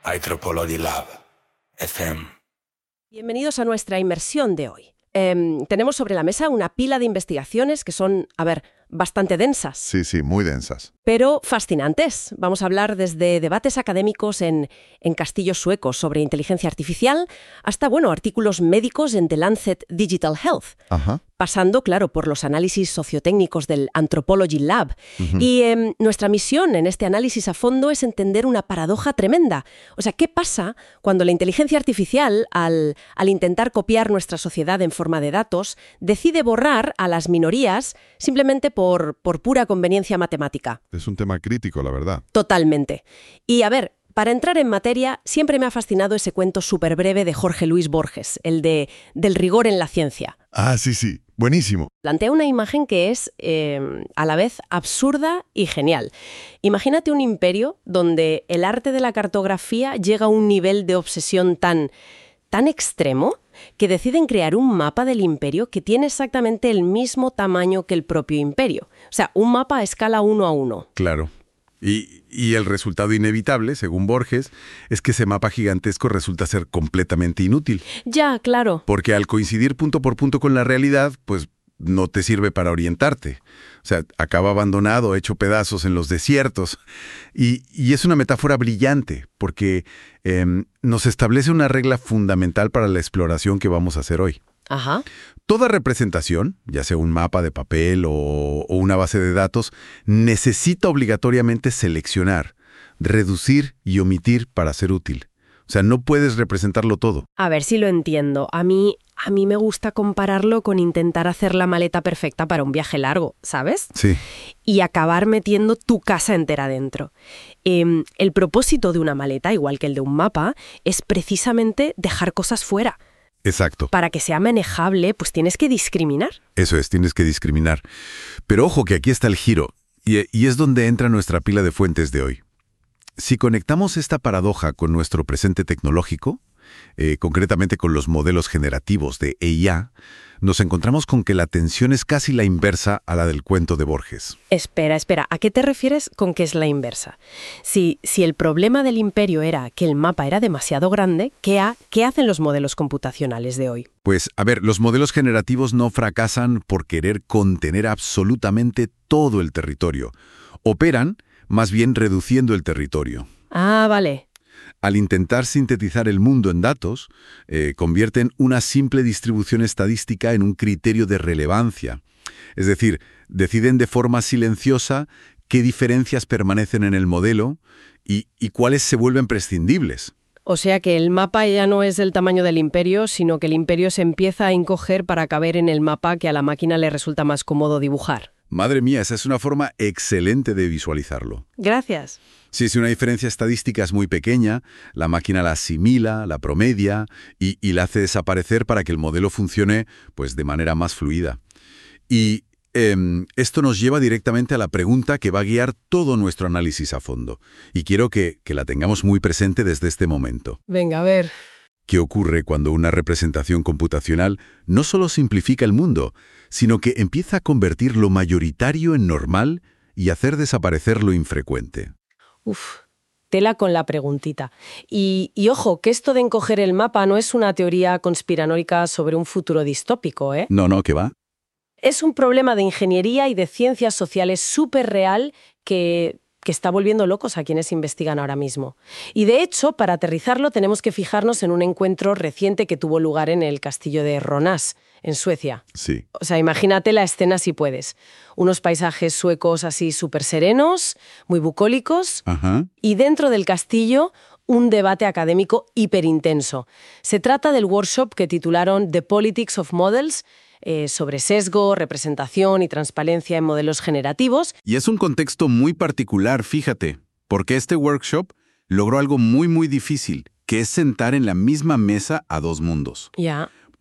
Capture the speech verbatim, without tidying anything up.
Anthropology Lab, F M. Bienvenidos a nuestra inmersión de hoy. Eh, tenemos sobre la mesa una pila de investigaciones que son, a ver, bastante densas. Sí, sí, muy densas. Pero fascinantes. Vamos a hablar desde debates académicos en, en castillos suecos sobre inteligencia artificial hasta, bueno, artículos médicos en The Lancet Digital Health. Ajá. Pasando, claro, por los análisis sociotécnicos del Anthropology Lab. Uh-huh. Y eh, nuestra misión en este análisis a fondo es entender una paradoja tremenda. O sea, ¿qué pasa cuando la inteligencia artificial, al, al intentar copiar nuestra sociedad en forma de datos, decide borrar a las minorías simplemente por, por pura conveniencia matemática? Es un tema crítico, la verdad. Totalmente. Y a ver, para entrar en materia, siempre me ha fascinado ese cuento súper breve de Jorge Luis Borges, el de del rigor en la ciencia. Ah, sí, sí. Buenísimo. Plantea una imagen que es eh, a la vez absurda y genial. Imagínate un imperio donde el arte de la cartografía llega a un nivel de obsesión tan, tan extremo que deciden crear un mapa del imperio que tiene exactamente el mismo tamaño que el propio imperio. O sea, un mapa a escala uno a uno. Claro. Y, y el resultado inevitable, según Borges, es que ese mapa gigantesco resulta ser completamente inútil. Ya, claro. Porque al coincidir punto por punto con la realidad, pues no te sirve para orientarte. O sea, acaba abandonado, hecho pedazos en los desiertos. Y, y es una metáfora brillante, porque eh, nos establece una regla fundamental para la exploración que vamos a hacer hoy. Ajá. Toda representación, ya sea un mapa de papel o, o una base de datos, necesita obligatoriamente seleccionar, reducir y omitir para ser útil. O sea, no puedes representarlo todo. A ver si lo entiendo. A mí, a mí me gusta compararlo con intentar hacer la maleta perfecta para un viaje largo, ¿sabes? Sí. Y acabar metiendo tu casa entera dentro. Eh, el propósito de una maleta, igual que el de un mapa, es precisamente dejar cosas fuera. Exacto. Para que sea manejable, pues tienes que discriminar. Eso es, tienes que discriminar. Pero ojo que aquí está el giro, y, y es donde entra nuestra pila de fuentes de hoy. Si conectamos esta paradoja con nuestro presente tecnológico, eh, concretamente con los modelos generativos de A I, nos encontramos con que la tensión es casi la inversa a la del cuento de Borges. Espera, espera, ¿a qué te refieres con que es la inversa? Si, si el problema del imperio era que el mapa era demasiado grande, ¿qué, ha, ¿qué hacen los modelos computacionales de hoy? Pues, a ver, los modelos generativos no fracasan por querer contener absolutamente todo el territorio. Operan, más bien, reduciendo el territorio. Ah, vale. Al intentar sintetizar el mundo en datos, eh, convierten una simple distribución estadística en un criterio de relevancia. Es decir, deciden de forma silenciosa qué diferencias permanecen en el modelo y, y cuáles se vuelven prescindibles. O sea que el mapa ya no es del tamaño del imperio, sino que el imperio se empieza a encoger para caber en el mapa que a la máquina le resulta más cómodo dibujar. Madre mía, esa es una forma excelente de visualizarlo. Gracias. Sí, si una diferencia estadística es muy pequeña, la máquina la asimila, la promedia y, y la hace desaparecer para que el modelo funcione pues, de manera más fluida. Y eh, esto nos lleva directamente a la pregunta que va a guiar todo nuestro análisis a fondo. Y quiero que, que la tengamos muy presente desde este momento. Venga, a ver. ¿Qué ocurre cuando una representación computacional no solo simplifica el mundo, sino que empieza a convertir lo mayoritario en normal y hacer desaparecer lo infrecuente? Uf, tela con la preguntita. Y, y ojo, que esto de encoger el mapa no es una teoría conspiranoica sobre un futuro distópico, ¿eh? No, no, ¿qué va? Es un problema de ingeniería y de ciencias sociales súper real que... que está volviendo locos a quienes investigan ahora mismo. Y de hecho, para aterrizarlo tenemos que fijarnos en un encuentro reciente que tuvo lugar en el castillo de Ronäs, en Suecia. Sí. O sea, imagínate la escena si puedes. Unos paisajes suecos así súper serenos, muy bucólicos, Ajá. y dentro del castillo un debate académico hiperintenso. Se trata del workshop que titularon The Politics of Models, Eh, sobre sesgo, representación y transparencia en modelos generativos. Y es un contexto muy particular, fíjate, porque este workshop logró algo muy, muy difícil, que es sentar en la misma mesa a dos mundos. Ya.